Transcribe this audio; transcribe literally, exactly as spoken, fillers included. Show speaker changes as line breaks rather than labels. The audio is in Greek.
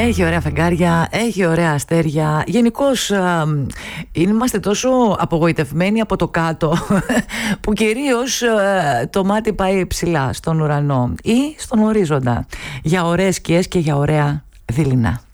Έχει ωραία φεγγάρια, έχει ωραία αστέρια. Γενικώς είμαστε τόσο απογοητευμένοι από το κάτω που κυρίως το μάτι πάει ψηλά στον ουρανό ή στον ορίζοντα για ωραίες σκιές και για ωραία δειλινά.